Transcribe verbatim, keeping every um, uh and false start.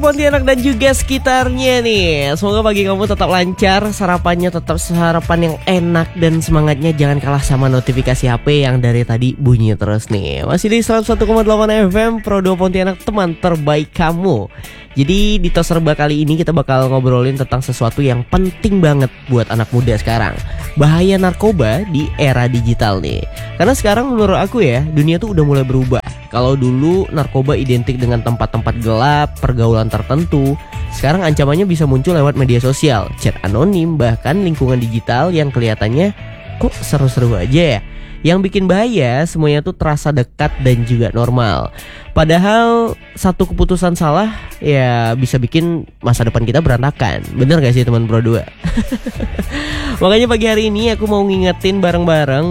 Pontianak dan juga sekitarnya nih. Semoga pagi kamu tetap lancar, sarapannya tetap sarapan yang enak, dan semangatnya jangan kalah sama notifikasi H P yang dari tadi bunyi terus nih. Masih di seratus satu koma delapan F M Pro dua Pontianak, teman terbaik kamu. Jadi di Tos Serba kali ini kita bakal ngobrolin tentang sesuatu yang penting banget buat anak muda sekarang. Bahaya narkoba di era digital nih. Karena sekarang menurut aku ya, dunia tuh udah mulai berubah. Kalau dulu narkoba identik dengan tempat-tempat gelap, pergaulan tertentu, sekarang ancamannya bisa muncul lewat media sosial, chat anonim, bahkan lingkungan digital yang kelihatannya kok seru-seru aja ya. Yang bikin bahaya, semuanya tuh terasa dekat dan juga normal. Padahal satu keputusan salah ya bisa bikin masa depan kita berantakan. Bener gak sih teman Pro dua? Makanya pagi hari ini aku mau ngingetin bareng-bareng